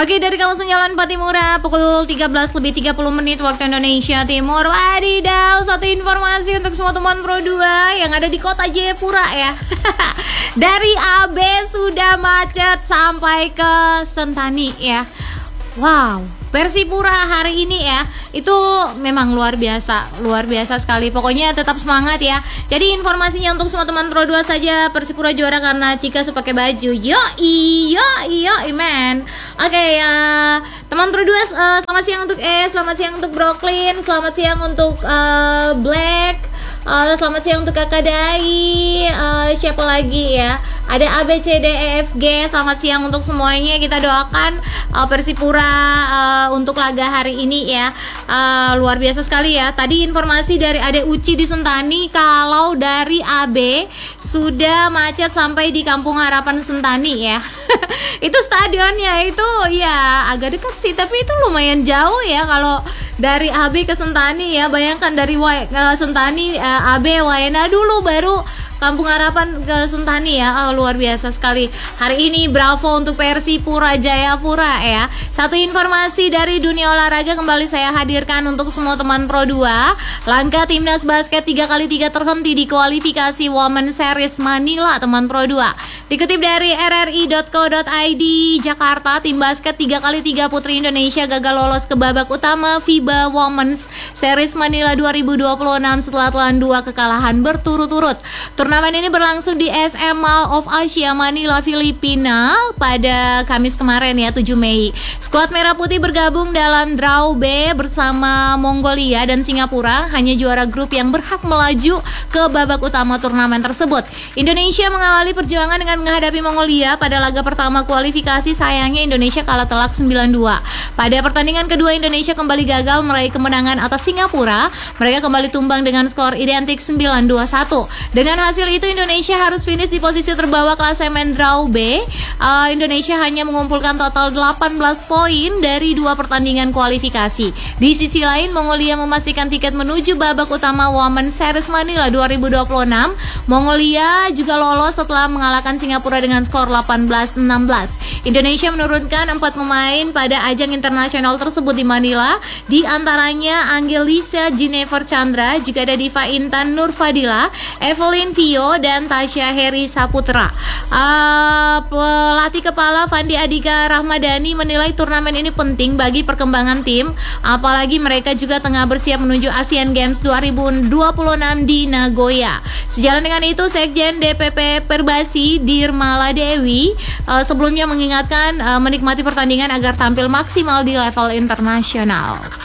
Oke, dari kawasan Jalan Patimura pukul 13:30 waktu Indonesia Timur. Wadidaw, satu informasi untuk semua teman Pro 2 yang ada di kota Jayapura ya. Dari AB sudah macet sampai ke Sentani ya. Wow, Persipura hari ini ya, itu memang luar biasa sekali. Pokoknya tetap semangat ya. Jadi informasinya untuk semua teman Pro 2 saja, Persipura juara karena Cika pakai baju. Yoi man. Oke ya, teman Pro 2, selamat siang untuk selamat siang untuk Brooklyn, selamat siang untuk Black. Selamat siang untuk Kakak Dai. Siapa lagi ya? Ada ABCDEFG. Selamat siang untuk semuanya. Kita doakan Persipura untuk laga hari ini ya. Luar biasa sekali ya. Tadi informasi dari Ade Uci di Sentani, kalau dari AB sudah macet sampai di Kampung Harapan Sentani ya. Itu stadionnya itu ya agak dekat sih, tapi itu lumayan jauh ya kalau dari AB ke Sentani ya. Bayangkan dari Sentani AB Waena dulu baru Kampung Harapan ke Sentani ya. Luar biasa sekali. Hari ini bravo untuk Persipura Jayapura ya. Satu informasi dari dunia olahraga kembali saya hadirkan untuk semua teman Pro 2. Langkah timnas basket 3x3 terhenti di kualifikasi Women Series Manila teman Pro 2. Dikutip dari rri.co.id, Jakarta, tim basket 3x3 putri Indonesia gagal lolos ke babak utama FIBA Women's Series Manila 2026 setelah telan 2 kekalahan berturut-turut. Turnamen ini berlangsung di SM Mall of Asia Manila, Filipina pada Kamis kemarin ya, 7 Mei. Skuad Merah Putih bergabung dalam draw B bersama Mongolia dan Singapura, hanya juara grup yang berhak melaju ke babak utama turnamen tersebut. Indonesia mengawali perjuangan dengan menghadapi Mongolia pada laga pertama kualifikasi. Sayangnya Indonesia kalah telak 9-2. Pada pertandingan kedua Indonesia kembali gagal meraih kemenangan atas Singapura. Mereka kembali tumbang dengan skor identik 9-21. Dengan hasil itu Indonesia harus finish di posisi terbawah klasemen draw B. Indonesia hanya mengumpulkan total 18 poin dari 2 pertandingan kualifikasi. Di sisi lain, Mongolia memastikan tiket menuju babak utama Women Series Manila 2026. Mongolia juga lolos setelah mengalahkan Singapura dengan skor 18-16. Indonesia menurunkan 4 pemain pada ajang internasional tersebut di Manila, di antaranya Angelisa Jennifer Chandra, juga ada Diva Intan Nurfadila, Evelyn Vio, dan Tasya Heri Saputra. Pelatih kepala Fandi Adhika Rahmadani menilai turnamen ini penting bagi perkembangan tim, apalagi mereka juga tengah bersiap menuju Asian Games 2026 di Nagoya. Sejalan dengan itu, Sekjen DPP Perbasi Dirmala Dewi sebelumnya mengingatkan menikmati pertandingan agar tampil maksimal di level internasional.